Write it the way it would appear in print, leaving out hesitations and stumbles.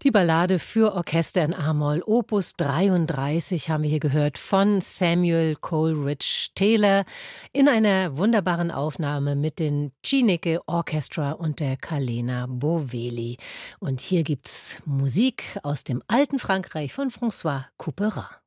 Die Ballade für Orchester in A-Moll, Opus 33, haben wir hier gehört von Samuel Coleridge Taylor in einer wunderbaren Aufnahme mit den Chineke Orchestra und der Kalena Boveli. Und hier gibt's Musik aus dem alten Frankreich von François Couperin.